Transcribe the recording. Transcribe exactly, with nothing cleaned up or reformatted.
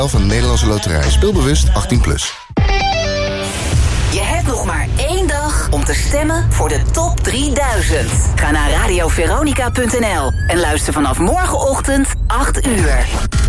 van de Nederlandse Loterij. Speelbewust achttien plus. Je hebt nog maar één dag om te stemmen voor de top drieduizend. Ga naar radio veronica punt n l en luister vanaf morgenochtend acht uur.